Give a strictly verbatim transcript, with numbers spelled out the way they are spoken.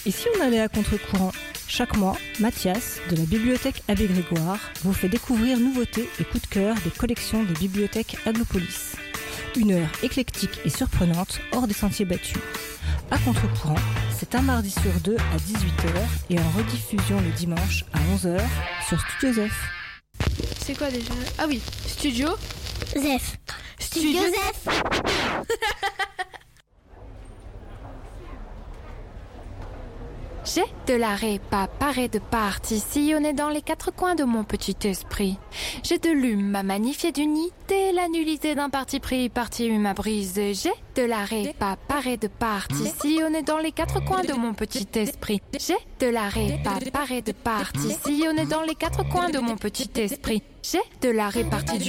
Et si on allait à contre-courant ? Chaque mois, Mathias, de la bibliothèque Abbé Grégoire, vous fait découvrir nouveautés et coups de cœur des collections des bibliothèques Aglopolis. Une heure éclectique et surprenante, hors des sentiers battus. À contre-courant, c'est un mardi sur deux à dix-huit heures et en rediffusion le dimanche à onze heures sur Studio Zef. C'est quoi déjà ? Ah oui, Studio Zef. Studio Zef. J'ai de la répaparée de parties sillonnées dans les quatre coins de mon petit esprit. J'ai de l'hume à magnifier d'unité, la nullité d'un parti pris, parti hume à briser. J'ai de la répaparée de parties sillonnées dans les quatre coins de mon petit esprit. J'ai de la répaparée de parties sillonnées dans les quatre coins de mon petit esprit. J'ai de la répartie